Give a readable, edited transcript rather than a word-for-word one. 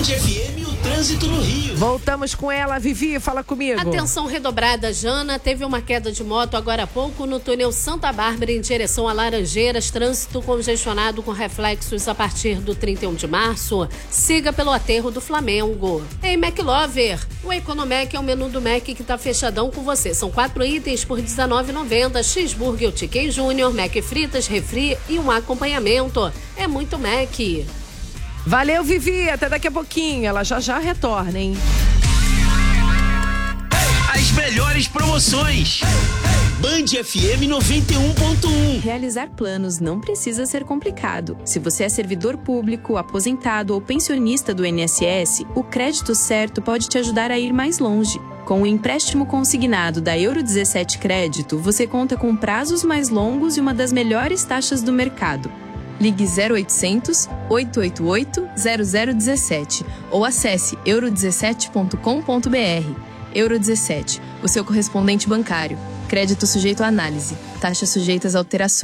FM, o trânsito no Rio. Voltamos com ela, Vivi, fala comigo. Atenção redobrada, Jana, teve uma queda de moto agora há pouco no túnel Santa Bárbara em direção a Laranjeiras, trânsito congestionado com reflexos a partir do 31 de março. Siga pelo aterro do Flamengo. Ei, McLover, o Economec é o menu do Mac que tá fechadão com você. São 4 itens por R$19,90, cheeseburger, Tiquei Júnior, Mac fritas, refri e um acompanhamento. É muito Mac. Valeu, Vivi, até daqui a pouquinho, ela já retorna, hein? As melhores promoções. Band FM 91.1. Realizar planos não precisa ser complicado. Se você é servidor público, aposentado ou pensionista do INSS, o crédito certo pode te ajudar a ir mais longe. Com o empréstimo consignado da Euro 17 Crédito, você conta com prazos mais longos e uma das melhores taxas do mercado. Ligue 0800 888 0017 ou acesse euro17.com.br. Euro 17, o seu correspondente bancário. Crédito sujeito à análise. Taxas sujeitas a alterações.